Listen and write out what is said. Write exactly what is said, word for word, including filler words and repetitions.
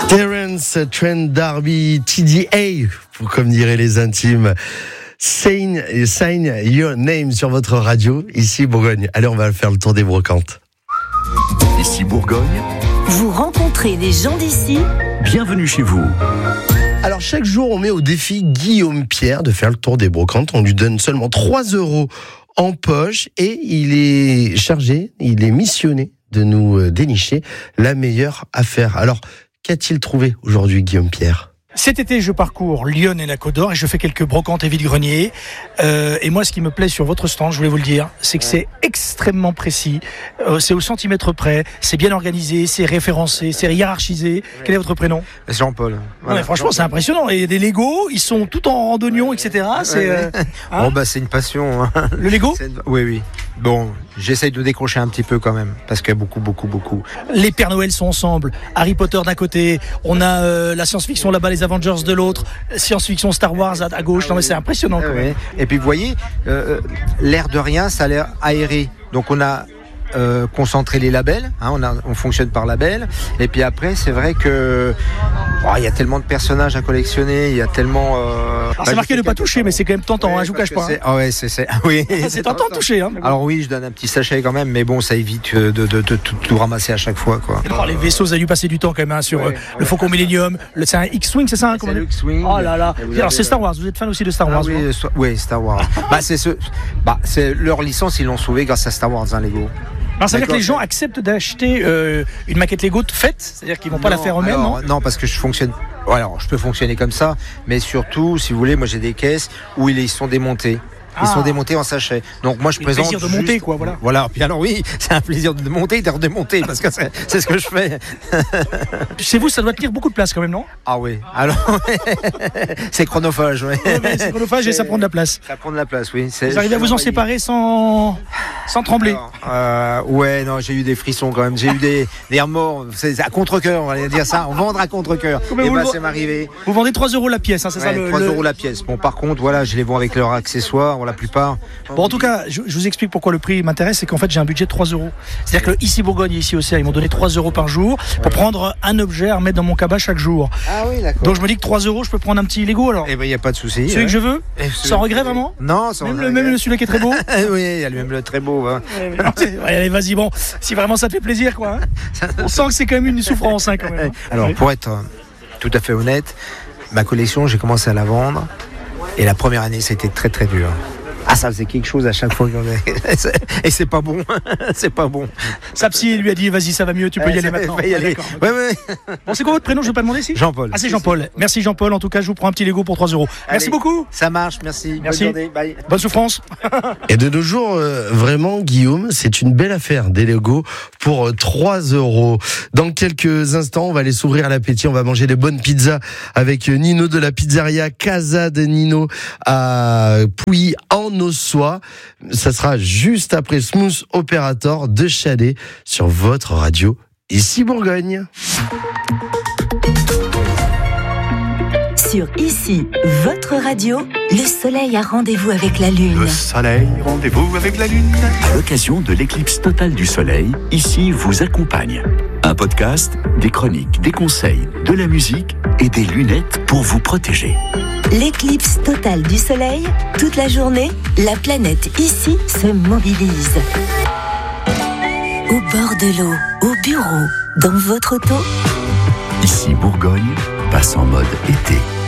Terence Trent D'Arby, T D A, comme diraient les intimes. Sign, sign your name sur votre radio, ici Bourgogne. Allez, on va faire le tour des brocantes. Ici Bourgogne. Vous rencontrez des gens d'ici. Bienvenue chez vous. Alors, chaque jour, on met au défi Guillaume Pierre de faire le tour des brocantes. On lui donne seulement trois euros en poche et il est chargé, il est missionné de nous dénicher la meilleure affaire. Alors, qu'a-t-il trouvé aujourd'hui, Guillaume Pierre ? Cet été, je parcours Lyon et la Côte d'Or et je fais quelques brocantes et vide-greniers. Euh, et moi, ce qui me plaît sur votre stand, je voulais vous le dire, c'est que c'est extrêmement précis. Euh, c'est au centimètre près, c'est bien organisé, c'est référencé, c'est hiérarchisé. Quel est votre prénom ? Jean-Paul. Voilà. Ouais, franchement, c'est impressionnant. Et des Legos, ils sont tout en randonnion, et cetera. C'est, euh, hein bon, bah, c'est une passion. Hein. Le Lego ? Une... Oui, oui. Bon, j'essaye de décrocher un petit peu quand même, parce qu'il y a beaucoup, beaucoup, beaucoup. Les Pères Noël sont ensemble. Harry Potter d'un côté, on a euh, la science-fiction là-bas, les Avengers de l'autre, science-fiction Star Wars à, à gauche. Non mais c'est impressionnant quand même. Et puis vous voyez, euh, l'air de rien, ça a l'air aéré. Donc on a euh, concentré les labels, hein, on, a, on fonctionne par label. Et puis après, c'est vrai que oh, il y a tellement de personnages à collectionner, il y a tellement. Euh, Alors, c'est marqué ne pas toucher, mais c'est quand même tentant. Ouais, hein, je vous cache pas. C'est, ah ouais, c'est, c'est, oui, c'est, c'est tentant de toucher. Hein, alors oui, je donne un petit sachet quand même, mais bon, ça évite de, de, de, de tout, tout ramasser à chaque fois, quoi. Alors, les vaisseaux, vous avez dû passer du temps quand même hein, sur ouais, euh, ouais. le Faucon Millennium. Le, c'est un X-wing, c'est ça hein, c'est le X-wing. Oh là là. Alors c'est Star Wars. Vous êtes fan aussi de Star Wars? Ah, oui, so, oui, Star Wars. bah c'est ce, bah c'est leur licence, ils l'ont sauvé grâce à Star Wars, hein, Lego. Alors ça veut dire que les gens acceptent d'acheter euh, une maquette Lego faite, c'est-à-dire qu'ils vont pas non, la faire eux-mêmes, alors, non? Non, parce que je fonctionne. Alors, je peux fonctionner comme ça, mais surtout, si vous voulez, moi j'ai des caisses où ils sont démontés. Ils ah. sont démontés en sachet. Donc moi je le présente. plaisir de juste... monter quoi, voilà. Voilà. Puis alors oui, c'est un plaisir de monter et de redémonter parce que c'est, c'est ce que je fais. Chez vous, ça doit tenir beaucoup de place quand même, non? Ah oui. Alors c'est chronophage, oui. Ouais, ouais, c'est chronophage c'est... et ça prend de la place. Ça prend de la place, oui. C'est... Vous arrivez à vous en séparer sans sans trembler? Alors, euh, ouais, non, j'ai eu des frissons quand même. J'ai eu des des remords. C'est à contre-cœur, on va dire ça. On vendre à contre-cœur. Et bah le... c'est m'arrivé. Vous vendez trois euros la pièce, hein, c'est ouais, ça le. trois euros la pièce. Bon, par contre, voilà, je les vends avec leurs accessoires, la plupart. Bon, en tout cas, je, je vous explique pourquoi le prix m'intéresse, c'est qu'en fait, j'ai un budget de trois euros. C'est-à-dire que ici Bourgogne et ici au Cerf, ils m'ont donné trois euros par jour pour ouais. prendre un objet à remettre dans mon cabas chaque jour. Ah oui, d'accord. Donc je me dis que trois euros, je peux prendre un petit Lego alors. Eh ben, il n'y a pas de souci. Celui ouais. que je veux, et sans regret vraiment. Non, sans même regret. Le, même celui qui est très beau. Oui, il y a même le très beau. Hein. Ouais, allez, vas-y, bon, si vraiment ça te fait plaisir, quoi. Hein. On sent que c'est quand même une souffrance, hein, quand même. Hein. Alors, pour être euh, tout à fait honnête, ma collection, j'ai commencé à la vendre et la première année, c'était très très dur. Ah, ça faisait quelque chose à chaque fois. Et c'est pas bon. C'est pas bon. Sa psy lui a dit vas-y, ça va mieux, tu peux y aller maintenant. Y aller. Ouais, ouais. Bon, c'est quoi votre prénom? Je ne vais pas demander si Jean-Paul. Ah, c'est Jean-Paul. Merci Jean-Paul. En tout cas, je vous prends un petit Lego pour trois euros. Merci Allez, beaucoup. Ça marche, merci. Merci. Bonne journée. Bye. Bonne souffrance. Et de nos jours, euh, vraiment, Guillaume, c'est une belle affaire, des Lego pour euh, trois euros. Dans quelques instants, on va aller s'ouvrir l'appétit. On va manger des bonnes pizzas avec Nino de la pizzeria Casa de Nino à Pouilly en Ossois. Ça sera juste après Smooth Operator de Chalet sur votre radio, ici Bourgogne. Sur Ici, votre radio, le soleil a rendez-vous avec la lune. Le soleil, rendez-vous avec la lune. À l'occasion de l'éclipse totale du soleil, Ici vous accompagne. Un podcast, des chroniques, des conseils, de la musique et des lunettes pour vous protéger. L'éclipse totale du soleil, toute la journée, la planète Ici se mobilise. Au bord de l'eau, au bureau, dans votre auto. Ici Bourgogne passe en mode été.